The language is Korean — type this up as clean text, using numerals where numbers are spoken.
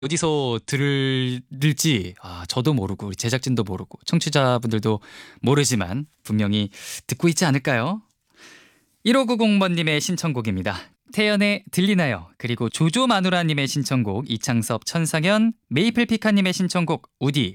어디서 들을지 저도 모르고 우리 제작진도 모르고 청취자분들도 모르지만 분명히 듣고 있지 않을까요? 1590번님의 신청곡입니다. 태연의 들리나요? 그리고 조조마누라님의 신청곡 이창섭 천상현 메이플 피카님의 신청곡 우디